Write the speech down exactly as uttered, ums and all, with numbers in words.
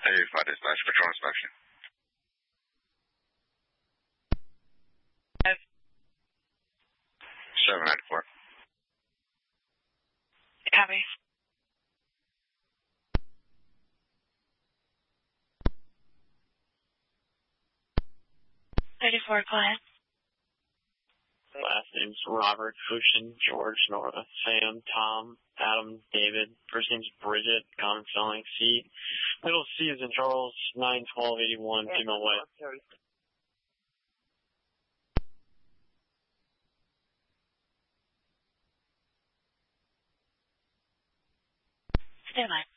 eighty-five dispatch, patrol inspection. Five. seven ninety-four. Copy. thirty-four, go ahead. Last name's Robert, Ocean, George, Nora, Sam, Tom, Adam, David. First name's Bridget, common spelling, C. Middle C is in Charles, nine twelve eighty-one, female white. Stand by.